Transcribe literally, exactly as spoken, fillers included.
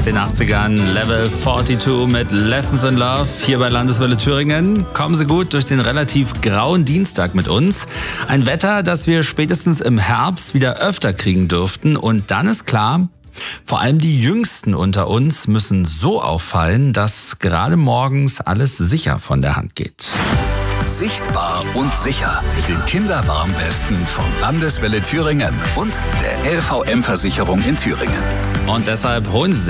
den achtzigern. Level zweiundvierzig mit Lessons in Love hier bei Landeswelle Thüringen. Kommen Sie gut durch den relativ grauen Dienstag mit uns. Ein Wetter, das wir spätestens im Herbst wieder öfter kriegen dürften. Und dann ist klar, vor allem die Jüngsten unter uns müssen so auffallen, dass gerade morgens alles sicher von der Hand geht. Sichtbar und sicher mit den Kinderwarnwesten von Landeswelle Thüringen und der L V M-Versicherung in Thüringen. Und deshalb holen Sie sich